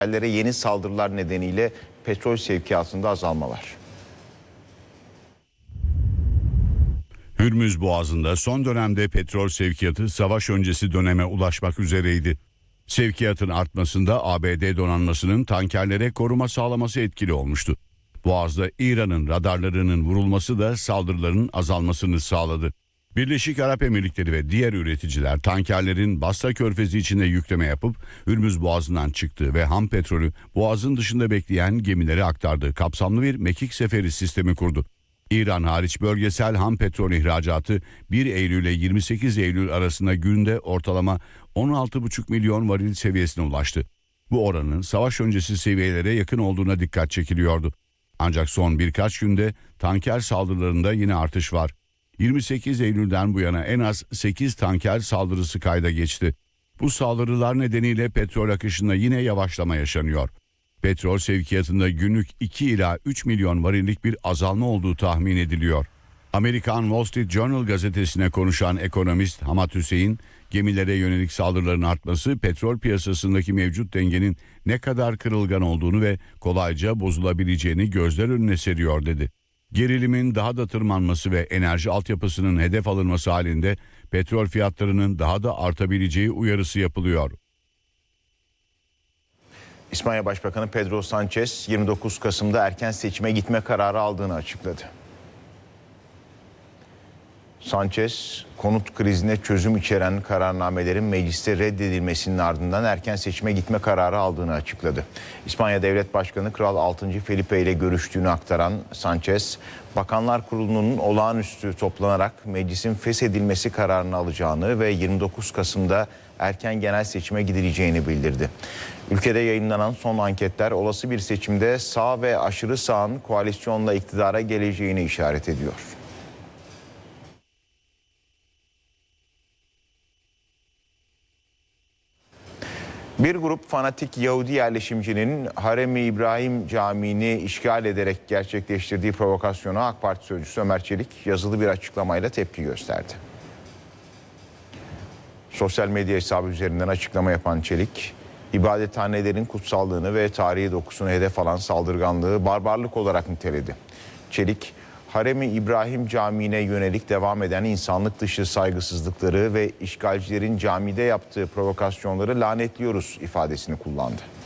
Yeni saldırılar nedeniyle petrol sevkiyatında azalma var. Hürmüz Boğazı'nda son dönemde petrol sevkiyatı savaş öncesi döneme ulaşmak üzereydi. Sevkiyatın artmasında ABD donanmasının tankerlere koruma sağlaması etkili olmuştu. Boğaz'da İran'ın radarlarının vurulması da saldırıların azalmasını sağladı. Birleşik Arap Emirlikleri ve diğer üreticiler tankerlerin Basra Körfezi içinde yükleme yapıp Hürmüz Boğazı'ndan çıktığı ve ham petrolü Boğaz'ın dışında bekleyen gemilere aktardığı kapsamlı bir mekik seferi sistemi kurdu. İran hariç bölgesel ham petrol ihracatı 1 Eylül ile 28 Eylül arasında günde ortalama 16,5 milyon varil seviyesine ulaştı. Bu oranın savaş öncesi seviyelere yakın olduğuna dikkat çekiliyordu. Ancak son birkaç günde tanker saldırılarında yine artış var. 28 Eylül'den bu yana en az 8 tanker saldırısı kayda geçti. Bu saldırılar nedeniyle petrol akışında yine yavaşlama yaşanıyor. Petrol sevkiyatında günlük 2 ila 3 milyon varillik bir azalma olduğu tahmin ediliyor. Amerikan Wall Street Journal gazetesine konuşan ekonomist Hamad Hüseyin, gemilere yönelik saldırıların artması petrol piyasasındaki mevcut dengenin ne kadar kırılgan olduğunu ve kolayca bozulabileceğini gözler önüne seriyor dedi. Gerilimin daha da tırmanması ve enerji altyapısının hedef alınması halinde petrol fiyatlarının daha da artabileceği uyarısı yapılıyor. İspanya Başbakanı Pedro Sanchez 29 Kasım'da erken seçime gitme kararı aldığını açıkladı. Sanchez, konut krizine çözüm içeren kararnamelerin mecliste reddedilmesinin ardından erken seçime gitme kararı aldığını açıkladı. İspanya Devlet Başkanı Kral 6. Felipe ile görüştüğünü aktaran Sanchez, Bakanlar Kurulu'nun olağanüstü toplanarak meclisin feshedilmesi kararını alacağını ve 29 Kasım'da erken genel seçime gidileceğini bildirdi. Ülkede yayınlanan son anketler olası bir seçimde sağ ve aşırı sağın koalisyonla iktidara geleceğini işaret ediyor. Bir grup fanatik Yahudi yerleşimcinin Harem-i İbrahim Camii'ni işgal ederek gerçekleştirdiği provokasyona AK Parti sözcüsü Ömer Çelik yazılı bir açıklamayla tepki gösterdi. Sosyal medya hesabı üzerinden açıklama yapan Çelik, ibadethanelerin kutsallığını ve tarihi dokusunu hedef alan saldırganlığı barbarlık olarak niteledi. Çelik, Harem-i İbrahim Camii'ne yönelik devam eden insanlık dışı saygısızlıkları ve işgalcilerin camide yaptığı provokasyonları lanetliyoruz ifadesini kullandı.